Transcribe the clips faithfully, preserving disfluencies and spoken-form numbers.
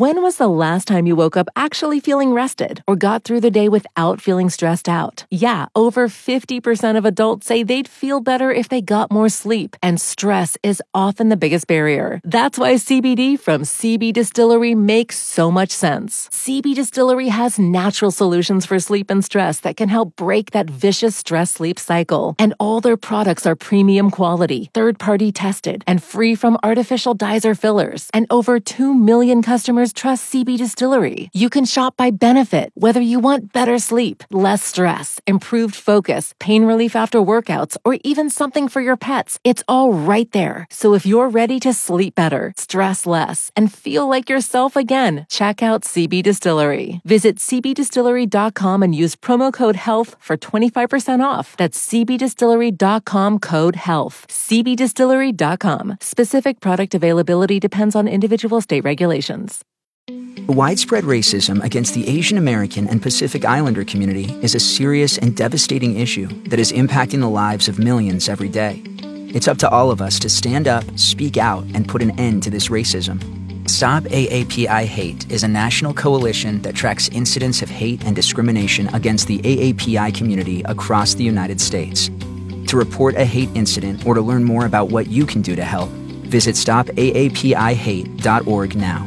When was the last time you woke up actually feeling rested or got through the day without feeling stressed out? Yeah, over fifty percent of adults say they'd feel better if they got more sleep, and stress is often the biggest barrier. That's why C B D from C B Distillery makes so much sense. C B Distillery has natural solutions for sleep and stress that can help break that vicious stress-sleep cycle. And all their products are premium quality, third-party tested, and free from artificial dyes or fillers. And over two million customers trust C B Distillery. You can shop by benefit, whether you want better sleep, less stress, improved focus, pain relief after workouts, or even something for your pets. It's all right there. So if you're ready to sleep better, stress less, and feel like yourself again, check out C B Distillery. Visit c b distillery dot com and use promo code HEALTH for twenty-five percent off. That's c b distillery dot com code HEALTH. c b distillery dot com. Specific product availability depends on individual state regulations. Widespread racism against the Asian American and Pacific Islander community is a serious and devastating issue that is impacting the lives of millions every day. It's up to all of us to stand up, speak out, and put an end to this racism. Stop A A P I Hate is a national coalition that tracks incidents of hate and discrimination against the A A P I community across the United States. To report a hate incident or to learn more about what you can do to help, visit stop a a p i hate dot org now.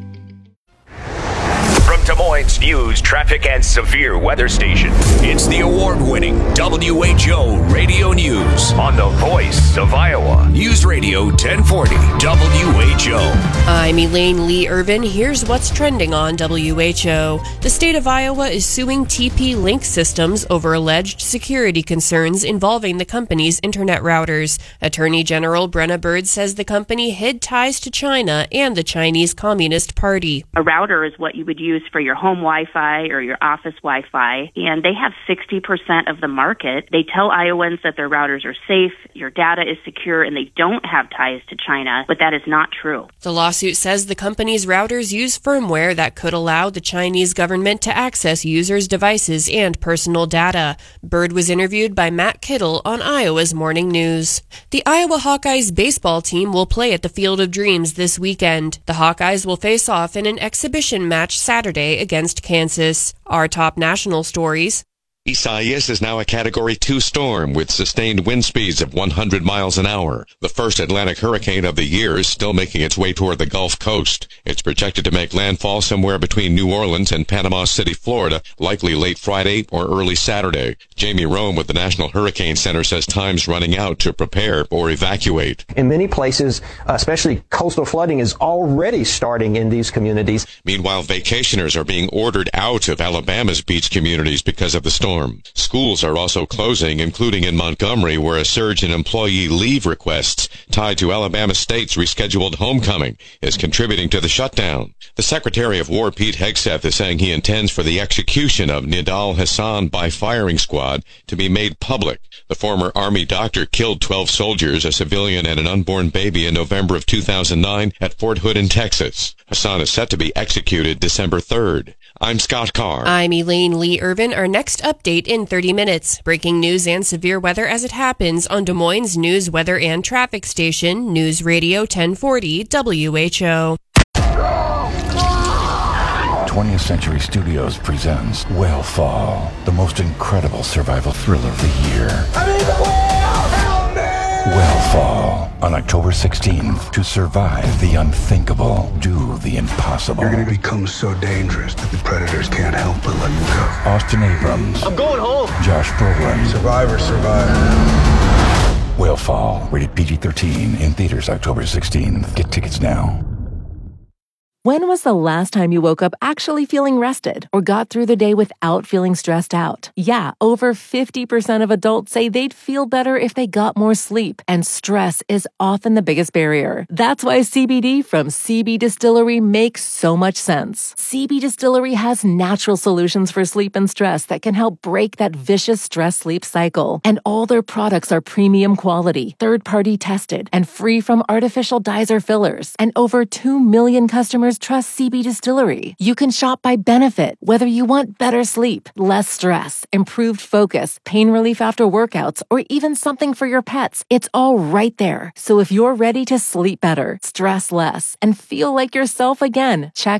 Des Moines News, traffic, and severe weather station. It's the award-winning W H O Radio News on the voice of Iowa. News Radio ten forty W H O. I'm Elaine Lee Irvin. Here's what's trending on W H O. The state of Iowa is suing T P Link Systems over alleged security concerns involving the company's internet routers. Attorney General Brenna Bird says the company hid ties to China and the Chinese Communist Party. A router is what you would use for your home Wi-Fi or your office Wi-Fi, and they have sixty percent of the market. They tell Iowans that their routers are safe, your data is secure, and they don't have ties to China, but that is not true. The lawsuit says the company's routers use firmware that could allow the Chinese government to access users' devices and personal data. Bird was interviewed by Matt Kittle on Iowa's Morning News. The Iowa Hawkeyes baseball team will play at the Field of Dreams this weekend. The Hawkeyes will face off in an exhibition match Saturday against Kansas. Our top national stories. Isaias is now a Category two storm with sustained wind speeds of one hundred miles an hour. The first Atlantic hurricane of the year is still making its way toward the Gulf Coast. It's projected to make landfall somewhere between New Orleans and Panama City, Florida, likely late Friday or early Saturday. Jamie Rome with the National Hurricane Center says time's running out to prepare or evacuate. In many places, especially coastal flooding is already starting in these communities. Meanwhile, vacationers are being ordered out of Alabama's beach communities because of the storm. Schools are also closing, including in Montgomery, where a surge in employee leave requests tied to Alabama State's rescheduled homecoming is contributing to the shutdown. The Secretary of War, Pete Hegseth, is saying he intends for the execution of Nidal Hassan by firing squad to be made public. The former Army doctor killed twelve soldiers, a civilian, and an unborn baby in November of two thousand nine at Fort Hood in Texas. Hassan is set to be executed December third. I'm Scott Carr. I'm Elaine Lee Irvin. Our next update in thirty minutes. Breaking news and severe weather as it happens on Des Moines News, Weather, and Traffic Station, News Radio ten forty W H O. twentieth Century Studios presents Whale the most incredible survival thriller of the year. I'm in the whale! Help me! Whale on October sixteenth. To survive the unthinkable, do the impossible. You're going to become so dangerous that the predators can't help but let you go. Austin Abrams. I'm going home. Josh Brolin. Survivor, survivor. Whale rated P G thirteen, in theaters October sixteenth. Get tickets now. When was the last time you woke up actually feeling rested or got through the day without feeling stressed out? Yeah, over fifty percent of adults say they'd feel better if they got more sleep, and stress is often the biggest barrier. That's why C B D from C B Distillery makes so much sense. C B Distillery has natural solutions for sleep and stress that can help break that vicious stress-sleep cycle. And all their products are premium quality, third-party tested, and free from artificial dyes or fillers. And over two million customers trust C B Distillery. You can shop by benefit, whether you want better sleep, less stress, improved focus, pain relief after workouts, or even something for your pets. It's all right there. So if you're ready to sleep better, stress less, and feel like yourself again, check